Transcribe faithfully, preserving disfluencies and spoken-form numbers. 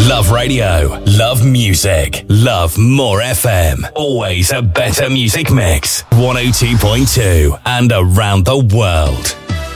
Love radio, love music, love More F M. Always a better music mix. one oh two point two and around the world.